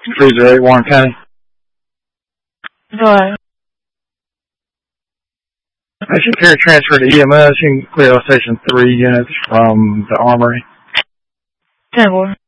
Cruiser 8, Warren County. Hello. Patient care transfer to EMS. You can clear out station 3 units from the armory. 10-4.